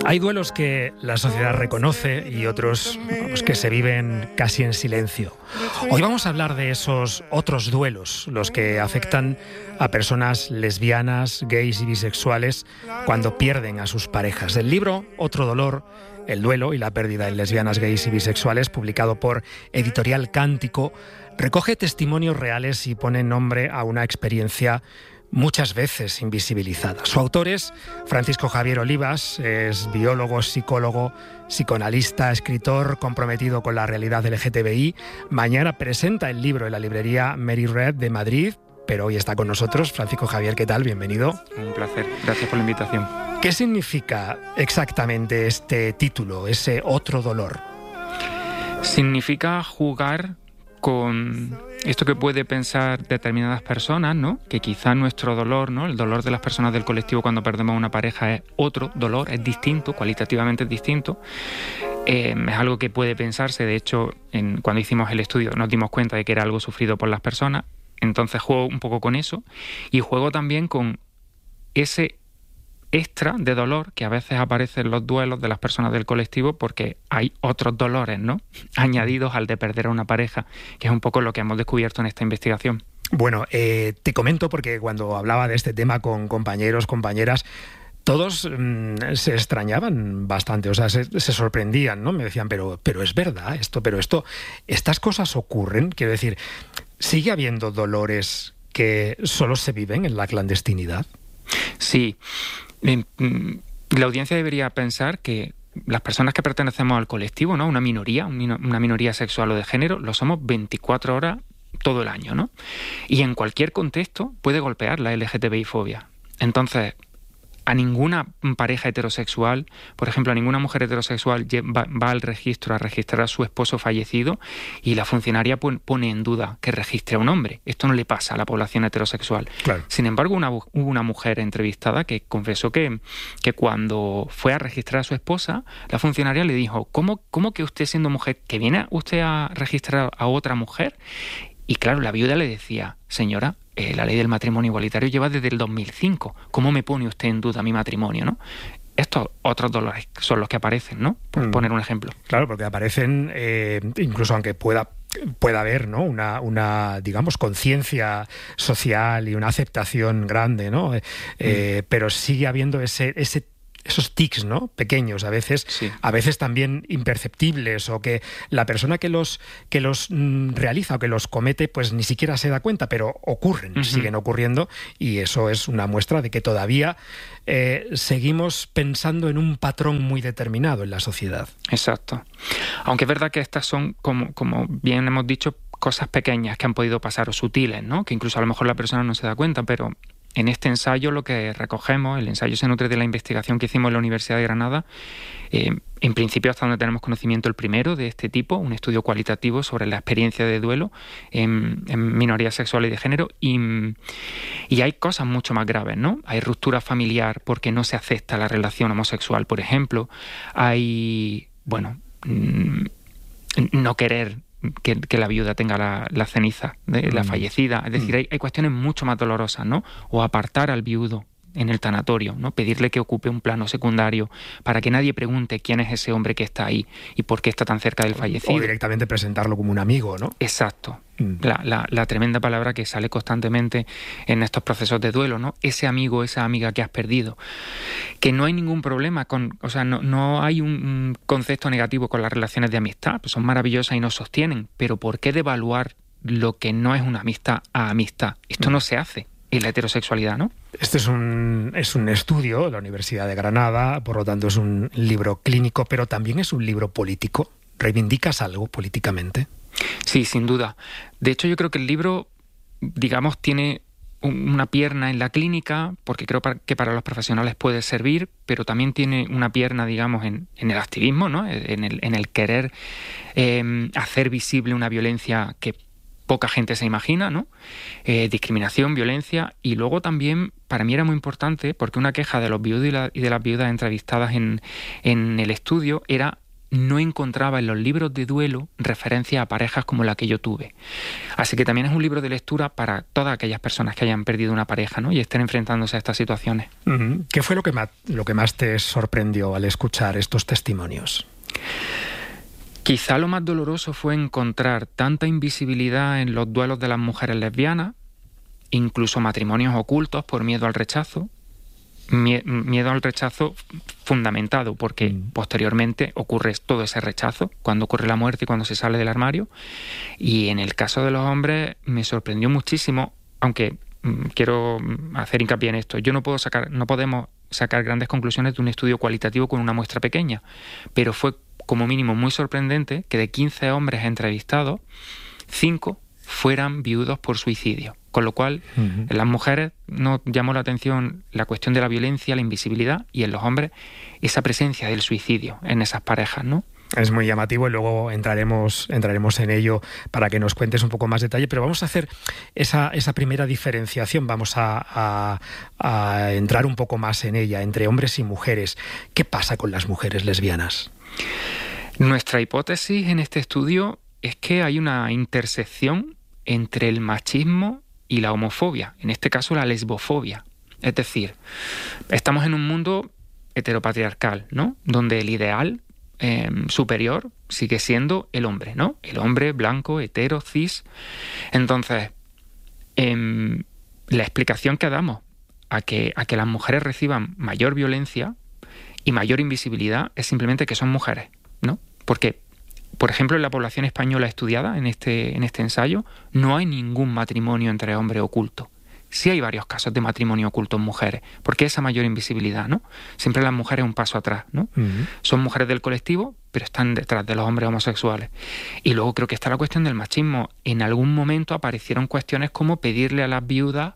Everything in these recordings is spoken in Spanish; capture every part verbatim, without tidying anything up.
Hay duelos que la sociedad reconoce y otros pues, que se viven casi en silencio. Hoy vamos a hablar de esos otros duelos, los que afectan a personas lesbianas, gays y bisexuales cuando pierden a sus parejas. El libro Otro dolor, el duelo y la pérdida en lesbianas, gays y bisexuales, publicado por Editorial Cántico, recoge testimonios reales y pone nombre a una experiencia muchas veces invisibilizada. Su autor es Francisco Javier Olivas, es biólogo, psicólogo, psicoanalista, escritor comprometido con la realidad L G T B I. Mañana presenta el libro en la librería Mary Red de Madrid, pero hoy está con nosotros. Francisco Javier, ¿qué tal? Bienvenido. Un placer, gracias por la invitación. ¿Qué significa exactamente este título, ese otro dolor? Significa jugar con esto que puede pensar determinadas personas, ¿no? Que quizá nuestro dolor, ¿no? El dolor de las personas del colectivo cuando perdemos una pareja es otro dolor, es distinto, cualitativamente es distinto. Eh, es algo que puede pensarse. De hecho, en, cuando hicimos el estudio nos dimos cuenta de que era algo sufrido por las personas. Entonces juego un poco con eso y juego también con ese extra de dolor que a veces aparece en los duelos de las personas del colectivo porque hay otros dolores, ¿no? Añadidos al de perder a una pareja, que es un poco lo que hemos descubierto en esta investigación. Bueno, eh, te comento porque cuando hablaba de este tema con compañeros, compañeras, todos mmm, se extrañaban bastante, o sea, se, se sorprendían, ¿no? Me decían, pero, pero es verdad esto, pero esto, estas cosas ocurren, quiero decir, ¿sigue habiendo dolores que solo se viven en la clandestinidad? Sí. La audiencia debería pensar que las personas que pertenecemos al colectivo, ¿no? Una minoría, una minoría sexual o de género, lo somos veinticuatro horas todo el año, ¿no? Y en cualquier contexto puede golpear la L G T B I-fobia. Entonces, a ninguna pareja heterosexual, por ejemplo, a ninguna mujer heterosexual va, va al registro a registrar a su esposo fallecido y la funcionaria pone en duda que registre a un hombre. Esto no le pasa a la población heterosexual. Claro. Sin embargo, una, hubo una mujer entrevistada que confesó que, que cuando fue a registrar a su esposa, la funcionaria le dijo, ¿cómo, cómo que usted siendo mujer, que viene usted a registrar a otra mujer? Y claro, la viuda le decía, señora, eh, la ley del matrimonio igualitario lleva desde el dos mil cinco. ¿Cómo me pone usted en duda mi matrimonio, no? Estos otros dolores son los que aparecen, ¿no? Por mm. poner un ejemplo. Claro, porque aparecen, eh, incluso aunque pueda, pueda haber, ¿no? Una, una digamos, conciencia social y una aceptación grande, ¿no? Eh, mm. Pero sigue habiendo ese, ese esos tics, ¿no? Pequeños, a veces, sí. a veces también imperceptibles, o que la persona que los que los mm, realiza o que los comete, pues ni siquiera se da cuenta, pero ocurren, uh-huh. siguen ocurriendo, y eso es una muestra de que todavía eh, seguimos pensando en un patrón muy determinado en la sociedad. Exacto. Aunque es verdad que estas son, como, como bien hemos dicho, cosas pequeñas que han podido pasar o sutiles, ¿no? Que incluso a lo mejor la persona no se da cuenta, pero en este ensayo lo que recogemos, el ensayo se nutre de la investigación que hicimos en la Universidad de Granada, eh, en principio hasta donde tenemos conocimiento el primero de este tipo, un estudio cualitativo sobre la experiencia de duelo en, en minorías sexuales y de género, y, y hay cosas mucho más graves, ¿no? Hay ruptura familiar porque no se acepta la relación homosexual, por ejemplo, hay, bueno, no querer Que, que la viuda tenga la, la ceniza de la fallecida. Es decir, hay, hay cuestiones mucho más dolorosas, ¿no? O apartar al viudo en el tanatorio, ¿no? Pedirle que ocupe un plano secundario para que nadie pregunte quién es ese hombre que está ahí y por qué está tan cerca del fallecido. O directamente presentarlo como un amigo, ¿no? Exacto. Mm. La, la, la tremenda palabra que sale constantemente en estos procesos de duelo, ¿no? Ese amigo, esa amiga que has perdido. Que no hay ningún problema con... O sea, no, no hay un, un concepto negativo con las relaciones de amistad. Pues son maravillosas y nos sostienen. Pero ¿por qué devaluar lo que no es una amistad a amistad? Esto mm. no se hace en la heterosexualidad, ¿no? Este es un, es un estudio de la Universidad de Granada, por lo tanto es un libro clínico, pero también es un libro político. ¿Reivindicas algo políticamente? Sí, sin duda. De hecho, yo creo que el libro, digamos, tiene una pierna en la clínica, porque creo que para los profesionales puede servir, pero también tiene una pierna, digamos, en, en el activismo, ¿no? En el, en el querer eh, hacer visible una violencia que poca gente se imagina, ¿no? Eh, discriminación, violencia, y luego también, para mí era muy importante, porque una queja de los viudos y, la, y de las viudas entrevistadas en, en el estudio era no encontraba en los libros de duelo referencia a parejas como la que yo tuve. Así que también es un libro de lectura para todas aquellas personas que hayan perdido una pareja, ¿no? Y estén enfrentándose a estas situaciones. Uh-huh. ¿Qué fue lo que más, lo que más te sorprendió al escuchar estos testimonios? Quizá lo más doloroso fue encontrar tanta invisibilidad en los duelos de las mujeres lesbianas, incluso matrimonios ocultos por miedo al rechazo, miedo al rechazo fundamentado, porque mm. posteriormente ocurre todo ese rechazo, cuando ocurre la muerte y cuando se sale del armario. Y en el caso de los hombres me sorprendió muchísimo, aunque mm, quiero hacer hincapié en esto, yo no puedo sacar, no podemos sacar grandes conclusiones de un estudio cualitativo con una muestra pequeña, pero fue como mínimo muy sorprendente que de quince hombres entrevistados, cinco fueran viudos por suicidio. Con lo cual, uh-huh. en las mujeres nos llamó la atención la cuestión de la violencia, la invisibilidad, y en los hombres esa presencia del suicidio en esas parejas, ¿no? Es muy llamativo y luego entraremos, entraremos en ello para que nos cuentes un poco más detalle, pero vamos a hacer esa, esa primera diferenciación, vamos a, a, a entrar un poco más en ella, entre hombres y mujeres. ¿Qué pasa con las mujeres lesbianas? Nuestra hipótesis en este estudio es que hay una intersección entre el machismo y la homofobia, en este caso la lesbofobia. Es decir, estamos en un mundo heteropatriarcal, ¿no? Donde el ideal eh, superior sigue siendo el hombre, ¿no? El hombre blanco, hetero, cis. Entonces, eh, la explicación que damos a que, a que las mujeres reciban mayor violencia y mayor invisibilidad es simplemente que son mujeres, ¿no? Porque, por ejemplo, en la población española estudiada en este, en este ensayo, no hay ningún matrimonio entre hombres oculto. Sí hay varios casos de matrimonio oculto en mujeres, porque esa mayor invisibilidad, ¿no? Siempre las mujeres un paso atrás, ¿no? Uh-huh. Son mujeres del colectivo, pero están detrás de los hombres homosexuales. Y luego creo que está la cuestión del machismo. En algún momento aparecieron cuestiones como pedirle a las viudas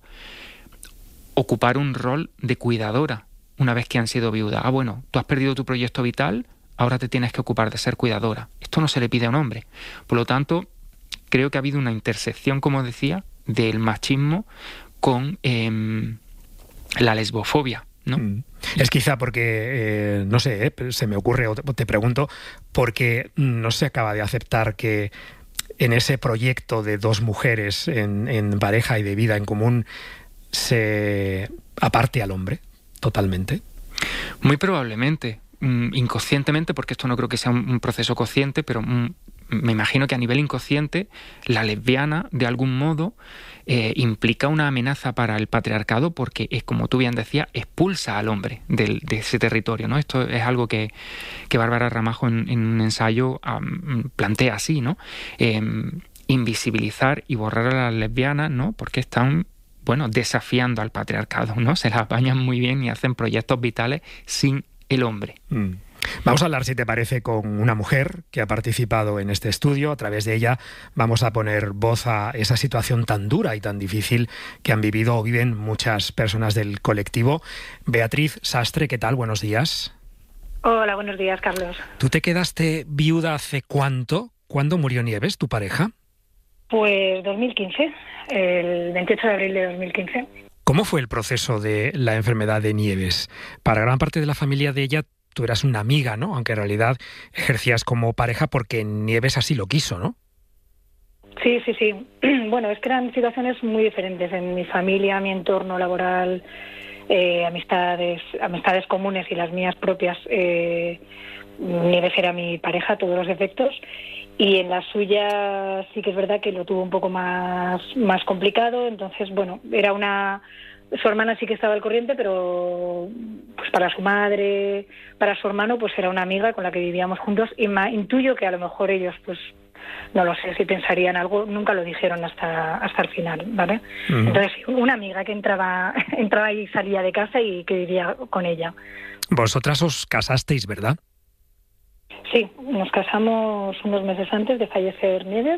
ocupar un rol de cuidadora una vez que han sido viudas. Ah, bueno, tú has perdido tu proyecto vital, ahora te tienes que ocupar de ser cuidadora. Esto no se le pide a un hombre. Por lo tanto, creo que ha habido una intersección, como decía, del machismo con eh, la lesbofobia, ¿no? Mm. Es quizá porque, eh, no sé, eh, se me ocurre, o te, te pregunto, porque no se acaba de aceptar que en ese proyecto de dos mujeres en, en pareja y de vida en común se aparte al hombre totalmente. Muy probablemente. Inconscientemente, porque esto no creo que sea un proceso consciente, pero me imagino que a nivel inconsciente la lesbiana de algún modo eh, implica una amenaza para el patriarcado, porque es, como tú bien decías, expulsa al hombre del, de ese territorio, ¿no? Esto es algo que, que Bárbara Ramajo en, en un ensayo um, plantea así, ¿no? Eh, invisibilizar y borrar a las lesbianas, ¿no? Porque están, bueno, desafiando al patriarcado, ¿no? Se las apañan muy bien y hacen proyectos vitales sin el hombre. Mm. Vamos a hablar, si te parece, con una mujer que ha participado en este estudio. A través de ella vamos a poner voz a esa situación tan dura y tan difícil que han vivido o viven muchas personas del colectivo. Beatriz Sastre, ¿qué tal? Buenos días. Hola, buenos días, Carlos. ¿Tú te quedaste viuda hace cuánto? ¿Cuándo murió Nieves, tu pareja? Pues dos mil quince, el veintiocho de abril de dos mil quince. ¿Cómo fue el proceso de la enfermedad de Nieves? Para gran parte de la familia de ella, tú eras una amiga, ¿no? Aunque en realidad ejercías como pareja porque Nieves así lo quiso, ¿no? Sí, sí, sí. Bueno, es que eran situaciones muy diferentes. En mi familia, mi entorno laboral, eh, amistades, amistades comunes y las mías propias, eh, Nieves era mi pareja a todos los efectos. Y en la suya sí que es verdad que lo tuvo un poco más, más complicado. Entonces, bueno, era una... Su hermana sí que estaba al corriente, pero pues para su madre, para su hermano, pues era una amiga con la que vivíamos juntos. Y ma, intuyo que a lo mejor ellos, pues no lo sé si pensarían algo, nunca lo dijeron hasta hasta el final, ¿vale? Uh-huh. Entonces, una amiga que entraba, entraba y salía de casa y que vivía con ella. Vosotras os casasteis, ¿verdad? Sí, nos casamos unos meses antes de fallecer Nieves.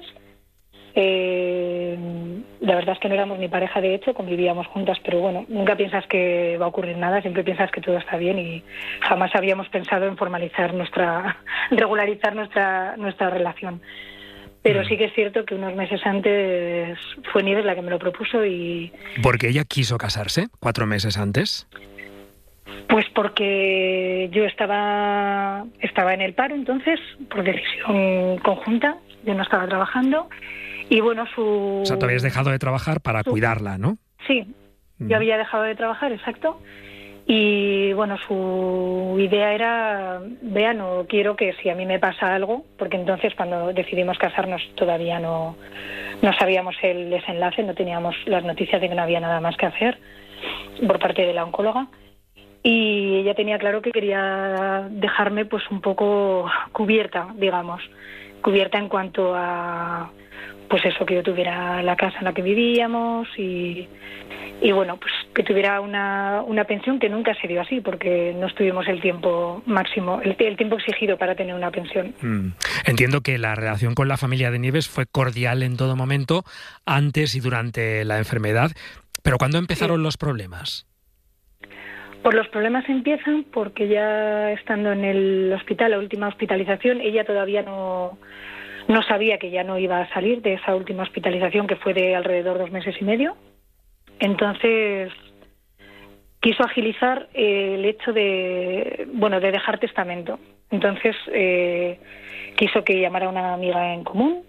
Eh, la verdad es que no éramos ni pareja, de hecho, convivíamos juntas, pero bueno, nunca piensas que va a ocurrir nada, siempre piensas que todo está bien y jamás habíamos pensado en formalizar nuestra, regularizar nuestra, nuestra relación. Pero sí que es cierto que unos meses antes fue Nieves la que me lo propuso y... ¿Porque ella quiso casarse cuatro meses antes? Pues porque yo estaba, estaba en el paro, entonces, por decisión conjunta, yo no estaba trabajando, y bueno, su... O sea, tú habías dejado de trabajar para su, cuidarla, ¿no? Sí, mm. yo había dejado de trabajar, exacto, y bueno, su idea era, Bea, no quiero que si a mí me pasa algo, porque entonces cuando decidimos casarnos todavía no, no sabíamos el desenlace, no teníamos las noticias de que no había nada más que hacer por parte de la oncóloga, y ella tenía claro que quería dejarme pues un poco cubierta, digamos, cubierta en cuanto a pues eso, que yo tuviera la casa en la que vivíamos y, y bueno, pues que tuviera una, una pensión, que nunca se dio así porque no estuvimos el tiempo máximo, el, el tiempo exigido para tener una pensión. Mm. Entiendo que la relación con la familia de Nieves fue cordial en todo momento, antes y durante la enfermedad, pero ¿cuándo empezaron sí. los problemas? Pues los problemas empiezan porque ya estando en el hospital, la última hospitalización, ella todavía no, no sabía que ya no iba a salir de esa última hospitalización, que fue de alrededor de dos meses y medio. Entonces quiso agilizar eh, el hecho de, bueno, de dejar testamento. Entonces eh, quiso que llamara a una amiga en común,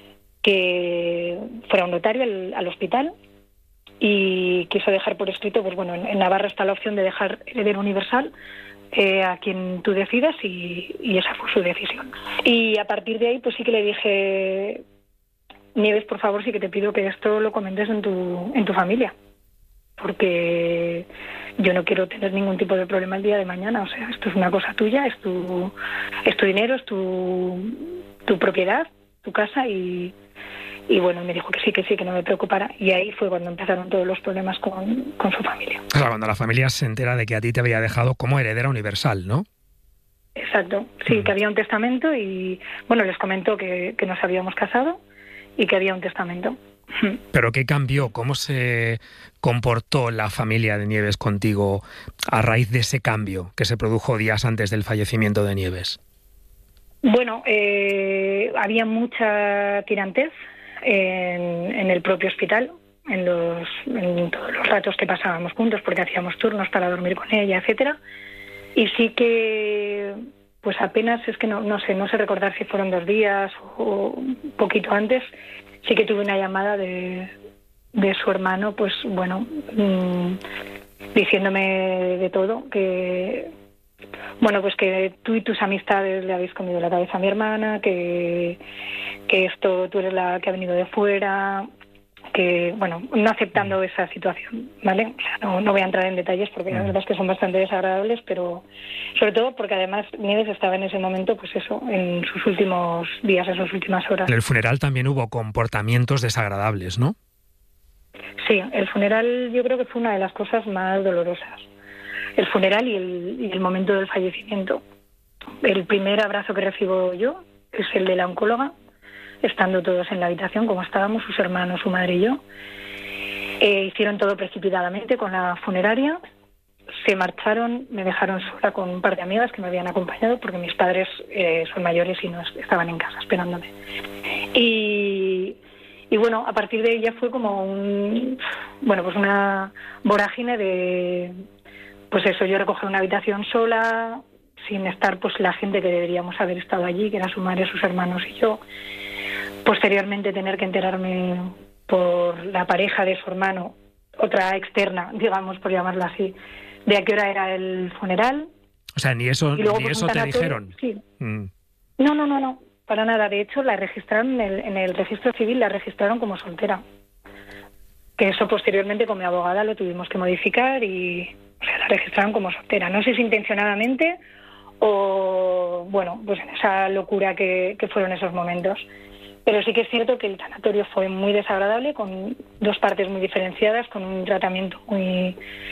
que fuera un notario al, al hospital, y quiso dejar por escrito, pues bueno, en, en Navarra está la opción de dejar heredero universal eh, a quien tú decidas, y, y esa fue su decisión. Y a partir de ahí, pues sí que le dije, Nieves, por favor, sí que te pido que esto lo comentes en tu, en tu familia, porque yo no quiero tener ningún tipo de problema el día de mañana. O sea, esto es una cosa tuya, es tu, es tu dinero, es tu, tu propiedad, tu casa, y... Y bueno, me dijo que sí, que sí, que no me preocupara. Y ahí fue cuando empezaron todos los problemas con, con su familia. O sea, cuando la familia se entera de que a ti te había dejado como heredera universal, ¿no? Exacto, sí, mm. que había un testamento y, bueno, les comentó que, que nos habíamos casado y que había un testamento. ¿Pero qué cambió? ¿Cómo se comportó la familia de Nieves contigo a raíz de ese cambio que se produjo días antes del fallecimiento de Nieves? Bueno, eh, había mucha tirantez En, en el propio hospital, en, los, en todos los ratos que pasábamos juntos, porque hacíamos turnos para dormir con ella, etcétera. Y sí que, pues apenas, es que no, no sé, no sé recordar si fueron dos días o un poquito antes, sí que tuve una llamada de, de su hermano, pues bueno, mmm, diciéndome de todo, que bueno, pues que tú y tus amistades le habéis comido la cabeza a mi hermana, que, que esto tú eres la que ha venido de fuera, que, bueno, no aceptando esa situación, ¿vale? O sea, no, no voy a entrar en detalles porque la verdad es que son bastante desagradables, pero sobre todo porque además Nieves estaba en ese momento, pues eso, en sus últimos días, en sus últimas horas. En el funeral también hubo comportamientos desagradables, ¿no? Sí, el funeral yo creo que fue una de las cosas más dolorosas. El funeral y el, y el momento del fallecimiento. El primer abrazo que recibo yo es el de la oncóloga, estando todos en la habitación, como estábamos, sus hermanos, su madre y yo. Eh, hicieron todo precipitadamente con la funeraria, se marcharon, me dejaron sola con un par de amigas que me habían acompañado, porque mis padres eh, son mayores y no estaban en casa esperándome. Y... Y bueno, a partir de ella fue como un, bueno, pues una vorágine de... Pues eso, yo recoger una habitación sola, sin estar pues la gente que deberíamos haber estado allí, que era su madre, sus hermanos y yo. Posteriormente tener que enterarme por la pareja de su hermano, otra externa, digamos, por llamarla así, de a qué hora era el funeral. O sea, ni eso, luego, ni pues, eso te dijeron. Sí. Mm. No, no, no, no, para nada. De hecho, la registraron en el, en el registro civil, la registraron como soltera. Que eso posteriormente con mi abogada lo tuvimos que modificar y... O sea, la registraron como soltera. No sé si intencionadamente o, bueno, pues en esa locura que, que fueron esos momentos. Pero sí que es cierto que el tanatorio fue muy desagradable, con dos partes muy diferenciadas, con un tratamiento muy,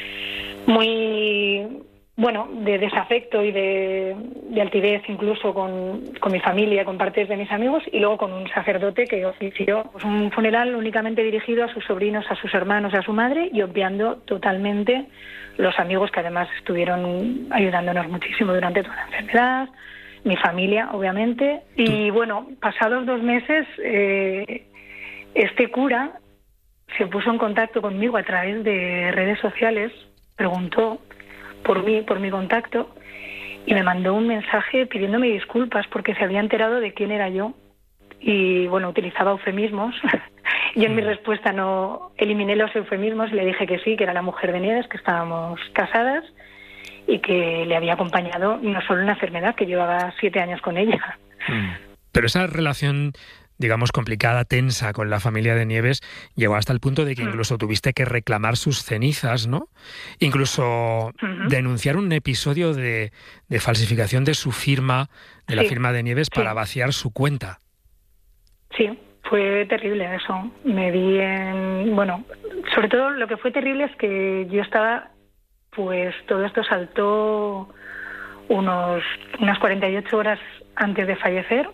muy, bueno, de desafecto y de, de altivez incluso con, con mi familia, con partes de mis amigos, y luego con un sacerdote que ofició pues, un funeral únicamente dirigido a sus sobrinos, a sus hermanos, a su madre, y obviando totalmente los amigos que además estuvieron ayudándonos muchísimo durante toda la enfermedad, mi familia, obviamente. Y bueno, pasados dos meses, eh, este cura se puso en contacto conmigo a través de redes sociales, preguntó por mí, por mi contacto, y me mandó un mensaje pidiéndome disculpas porque se había enterado de quién era yo. Y bueno, utilizaba eufemismos. Yo en mi respuesta no eliminé los eufemismos, le dije que sí, que era la mujer de Nieves, que estábamos casadas y que le había acompañado no solo en la enfermedad, que llevaba siete años con ella. Pero esa relación, digamos, complicada, tensa con la familia de Nieves, llegó hasta el punto de que incluso tuviste que reclamar sus cenizas, ¿no? Incluso uh-huh. denunciar un episodio de, de falsificación de su firma, de sí. la firma de Nieves, para sí. vaciar su cuenta. Sí, fue terrible eso. Me vi en... Bueno, sobre todo lo que fue terrible es que yo estaba... Pues todo esto saltó unos unas cuarenta y ocho horas antes de fallecer,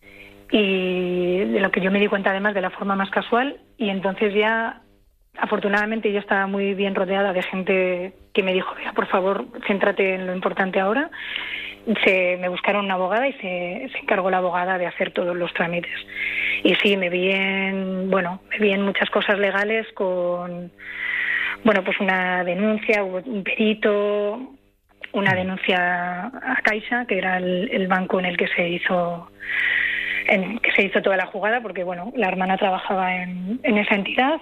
y de lo que yo me di cuenta además de la forma más casual, y entonces ya afortunadamente yo estaba muy bien rodeada de gente que me dijo, mira, por favor, céntrate en lo importante ahora. Se, me buscaron una abogada y se, se encargó la abogada de hacer todos los trámites. Y sí, me vi en, bueno, me vi en muchas cosas legales con, bueno, pues una denuncia, un perito, una denuncia a Caixa, que era el, el banco en el que se hizo en que se hizo toda la jugada, porque bueno, la hermana trabajaba en, en esa entidad,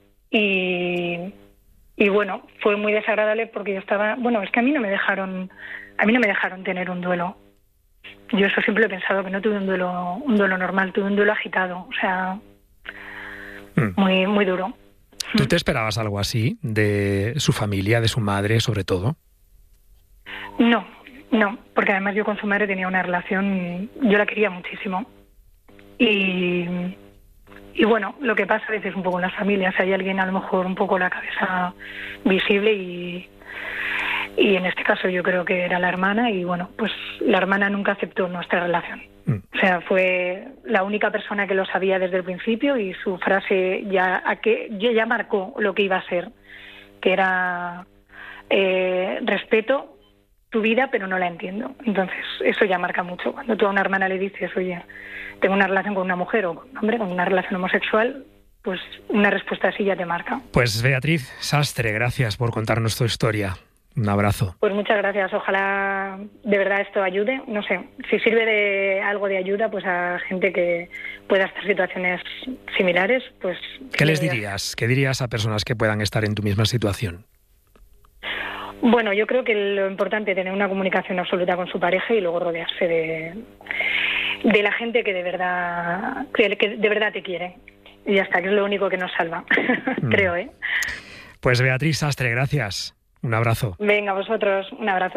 y y bueno, fue muy desagradable porque yo estaba, bueno, es que a mí no me dejaron a mí no me dejaron tener un duelo. Yo eso siempre he pensado, que no tuve un duelo un duelo normal, tuve un duelo agitado, o sea, mm. muy muy duro. ¿Tú te esperabas algo así de su familia, de su madre, sobre todo? No, no, porque además yo con su madre tenía una relación, yo la quería muchísimo. Y, y bueno, lo que pasa a veces un poco en las familias, hay alguien a lo mejor un poco la cabeza visible, y, y en este caso yo creo que era la hermana, y bueno, pues la hermana nunca aceptó nuestra relación. Mm. O sea, fue la única persona que lo sabía desde el principio, y su frase ya, a que, ya marcó lo que iba a ser, que era eh, respeto tu vida, pero no la entiendo. Entonces, eso ya marca mucho. Cuando tú a una hermana le dices, oye, tengo una relación con una mujer o con un hombre, con una relación homosexual, pues una respuesta así ya te marca. Pues Beatriz Sastre, gracias por contarnos tu historia. Un abrazo. Pues muchas gracias. Ojalá de verdad esto ayude. No sé, si sirve de algo de ayuda pues a gente que pueda estar en situaciones similares, pues... ¿Qué les dirías? ¿Qué dirías a personas que puedan estar en tu misma situación? Bueno, yo creo que lo importante es tener una comunicación absoluta con su pareja, y luego rodearse de, de la gente que de verdad que, que de verdad te quiere. Y ya está, que es lo único que nos salva, mm. creo, ¿eh? Pues Beatriz Sastre, gracias. Un abrazo. Venga, vosotros, un abrazo.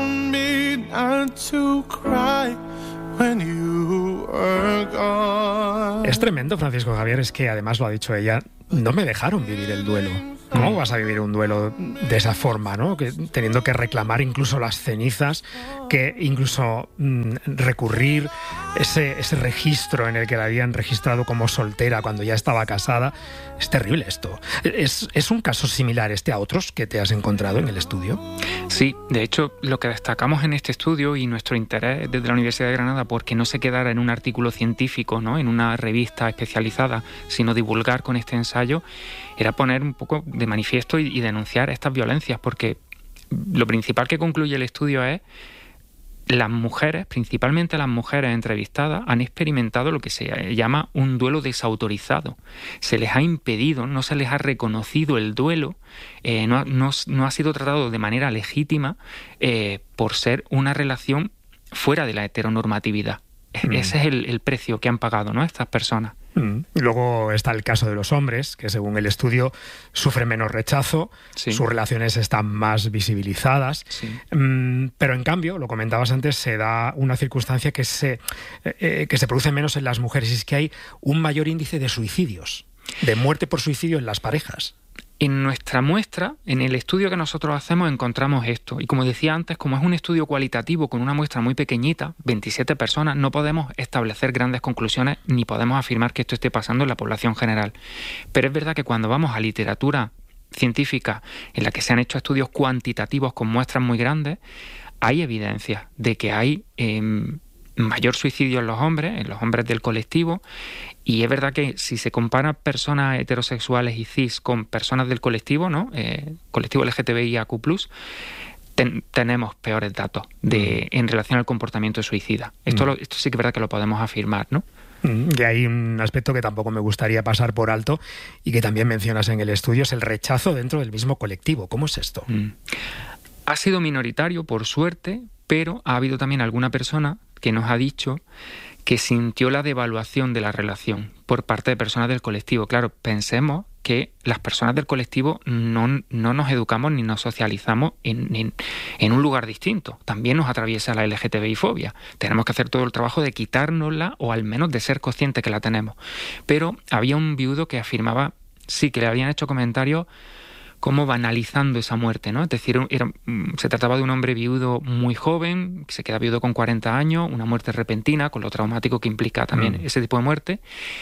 Es tremendo, Francisco Javier, es que además lo ha dicho ella, no me dejaron vivir el duelo. ¿Cómo vas a vivir un duelo de esa forma, ¿no? Que, teniendo que reclamar incluso las cenizas, que incluso mmm, recurrir ese, ese registro en el que la habían registrado como soltera cuando ya estaba casada? Es terrible esto. ¿Es, es un caso similar este a otros que te has encontrado en el estudio? Sí, de hecho, lo que destacamos en este estudio y nuestro interés desde la Universidad de Granada, porque no se quedara en un artículo científico, ¿no?, en una revista especializada, sino divulgar con este ensayo, era poner un poco de manifiesto y, y denunciar estas violencias, porque lo principal que concluye el estudio es: las mujeres, principalmente las mujeres entrevistadas, han experimentado lo que se llama un duelo desautorizado. Se les ha impedido, no se les ha reconocido el duelo, eh, no, no, no ha sido tratado de manera legítima eh, por ser una relación fuera de la heteronormatividad. Mm. Ese es el, el precio que han pagado, ¿no?, estas personas. Mm. Luego está el caso de los hombres, que según el estudio sufren menos rechazo, sí. sus relaciones están más visibilizadas, sí. mm, pero en cambio, lo comentabas antes, se da una circunstancia que se, eh, que se produce menos en las mujeres, y es que hay un mayor índice de suicidios, de muerte por suicidio en las parejas. En nuestra muestra, en el estudio que nosotros hacemos, encontramos esto. Y como decía antes, como es un estudio cualitativo con una muestra muy pequeñita, veintisiete personas, no podemos establecer grandes conclusiones ni podemos afirmar que esto esté pasando en la población general. Pero es verdad que cuando vamos a literatura científica en la que se han hecho estudios cuantitativos con muestras muy grandes, hay evidencia de que hay eh, mayor suicidio en los hombres, en los hombres del colectivo. Y es verdad que si se compara personas heterosexuales y cis con personas del colectivo, ¿no?, eh, colectivo L G T B I A Q plus, ten, tenemos peores datos de, en relación al comportamiento suicida. Esto, mm. lo, esto sí que es verdad que lo podemos afirmar, ¿no? Y hay un aspecto que tampoco me gustaría pasar por alto y que también mencionas en el estudio, es el rechazo dentro del mismo colectivo. ¿Cómo es esto? Mm. Ha sido minoritario, por suerte, pero ha habido también alguna persona que nos ha dicho que sintió la devaluación de la relación por parte de personas del colectivo. Claro, pensemos que las personas del colectivo no, no nos educamos ni nos socializamos en, en, en un lugar distinto. También nos atraviesa la L G T B I fobia. Tenemos que hacer todo el trabajo de quitárnosla o al menos de ser conscientes que la tenemos. Pero había un viudo que afirmaba, sí, que le habían hecho comentarios como banalizando esa muerte, ¿no? Es decir, era, se trataba de un hombre viudo muy joven, que se queda viudo con cuarenta años, una muerte repentina, con lo traumático que implica también mm. ese tipo de muerte.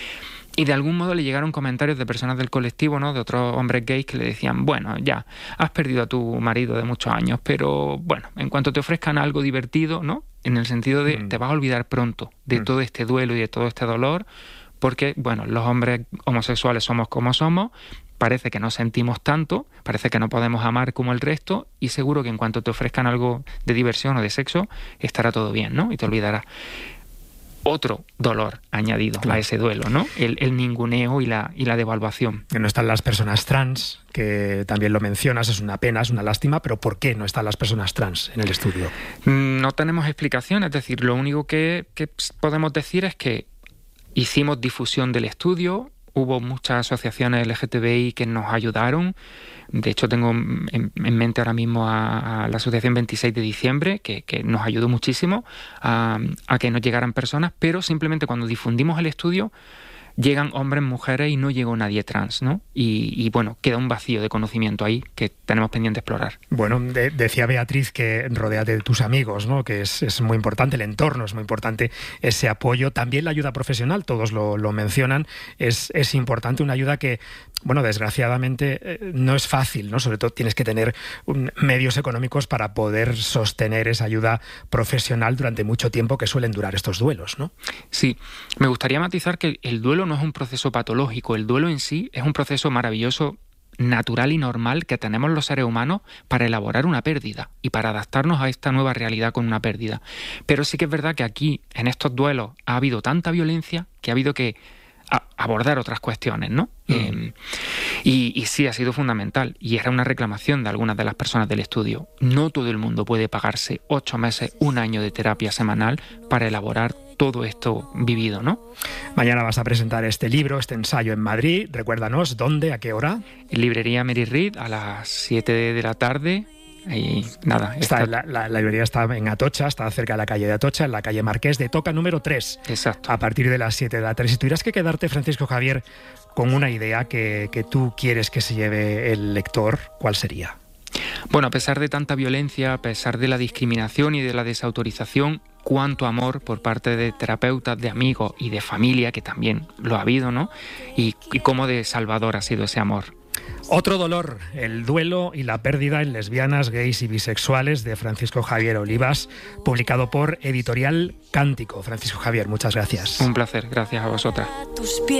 Y de algún modo le llegaron comentarios de personas del colectivo, ¿no? De otros hombres gays que le decían, bueno, ya, has perdido a tu marido de muchos años, pero bueno, en cuanto te ofrezcan algo divertido, ¿no? En el sentido de, mm. te vas a olvidar pronto de mm. todo este duelo y de todo este dolor, porque, bueno, los hombres homosexuales somos como somos, parece que no sentimos tanto, parece que no podemos amar como el resto, y seguro que en cuanto te ofrezcan algo de diversión o de sexo, estará todo bien, ¿no? Y te olvidarás. Otro dolor añadido claro. a ese duelo, ¿no? El, el ninguneo y la, y la devaluación. Que no están las personas trans, que también lo mencionas, es una pena, es una lástima, pero ¿por qué no están las personas trans en el estudio? No tenemos explicación, es decir, lo único que, que podemos decir es que hicimos difusión del estudio, hubo muchas asociaciones L G T B I que nos ayudaron. De hecho, tengo en, en mente ahora mismo a, a la Asociación veintiséis de diciembre, que, que nos ayudó muchísimo a, a que nos llegaran personas, pero simplemente cuando difundimos el estudio, llegan hombres, mujeres y no llegó nadie trans, ¿no? Y, y bueno, queda un vacío de conocimiento ahí que tenemos pendiente explorar. Bueno, de, decía Beatriz que rodéate de tus amigos, ¿no? Que es, es muy importante, el entorno es muy importante, ese apoyo. También la ayuda profesional, todos lo, lo mencionan, es, es importante, una ayuda que, bueno, desgraciadamente eh, no es fácil, ¿no? Sobre todo tienes que tener un, medios económicos para poder sostener esa ayuda profesional durante mucho tiempo que suelen durar estos duelos, ¿no? Sí, me gustaría matizar que el duelo no es un proceso patológico, el duelo en sí es un proceso maravilloso, natural y normal que tenemos los seres humanos para elaborar una pérdida y para adaptarnos a esta nueva realidad con una pérdida. Pero sí que es verdad que aquí, en estos duelos, ha habido tanta violencia que ha habido que a abordar otras cuestiones, ¿no? Mm. Eh, y, y sí ha sido fundamental, y era una reclamación de algunas de las personas del estudio. No todo el mundo puede pagarse ocho meses, un año de terapia semanal para elaborar todo esto vivido, ¿no? Mañana vas a presentar este libro, este ensayo en Madrid. Recuérdanos, ¿dónde, a qué hora? En Librería Mary Read a las siete de la tarde. Y nada, está, la, la, la librería está en Atocha, está cerca de la calle de Atocha, en la calle Marqués de Toca número tres. Exacto. A partir de las siete de la tarde. Si tuvieras que quedarte, Francisco Javier, con una idea que, que tú quieres que se lleve el lector, ¿cuál sería? Bueno, a pesar de tanta violencia, a pesar de la discriminación y de la desautorización, cuánto amor por parte de terapeutas, de amigos y de familia, que también lo ha habido, ¿no? Y, y cómo de salvador ha sido ese amor. Otro dolor, el duelo y la pérdida en lesbianas, gays y bisexuales, de Francisco Javier Olivas, publicado por Editorial Cántico. Francisco Javier, muchas gracias. Un placer, gracias a vosotras.